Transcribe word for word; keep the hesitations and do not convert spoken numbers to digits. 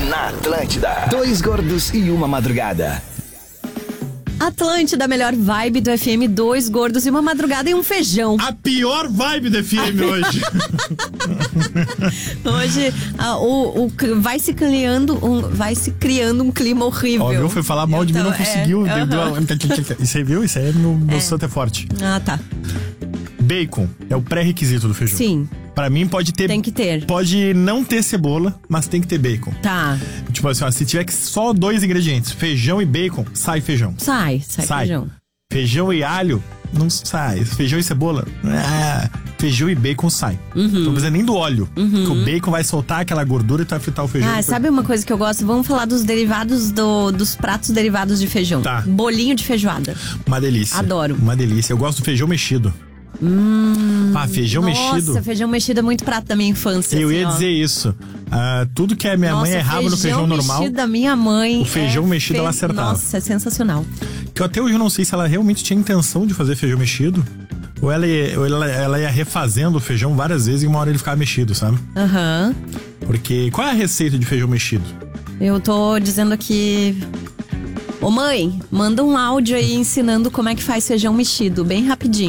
Na Atlântida, dois gordos e uma madrugada. Atlântida, melhor vibe do F M, dois gordos e uma madrugada e um feijão. A pior vibe do F M hoje. Hoje ah, o, o, vai, se criando um, vai se criando um clima horrível. Óbvio, foi falar mal de mim, Então, não conseguiu. é, Deu- uh-huh. deu- Isso aí, viu? Isso aí é meu, meu santo é forte. Ah, tá. Bacon é o pré-requisito do feijão. Sim. Pra mim pode ter... Tem que ter. Pode não ter cebola, mas tem que ter bacon. Tá. Tipo assim, ó, se tiver que só dois ingredientes, feijão e bacon, sai feijão. Sai, sai, Sai. feijão. Feijão e alho, não sai. Feijão e cebola, ah, feijão e bacon sai. Uhum. Não precisa nem do óleo. Uhum. Porque o bacon vai soltar aquela gordura e tu vai fritar o feijão. Ah, sabe uma coisa que eu gosto? Vamos falar dos derivados do, dos pratos derivados de feijão. Tá. Bolinho de feijoada. Uma delícia. Adoro. Uma delícia. Eu gosto do feijão mexido. Hum, ah, feijão nossa, mexido. Nossa, feijão mexido é muito prato da minha infância. Eu assim, ia ó. dizer isso. Ah, tudo que a minha Nossa, mãe errava no feijão normal. Feijão mexido da minha mãe. O feijão é mexido fe... ela acertava. Nossa, é sensacional. Que eu até hoje eu não sei se ela realmente tinha intenção de fazer feijão mexido. Ou ela ia, ou ela, ela ia refazendo o feijão várias vezes e uma hora ele ficava mexido, sabe? Aham. Uhum. Porque qual é a receita de feijão mexido? Eu tô dizendo aqui... Ô mãe, manda um áudio aí ensinando como é que faz feijão mexido, bem rapidinho.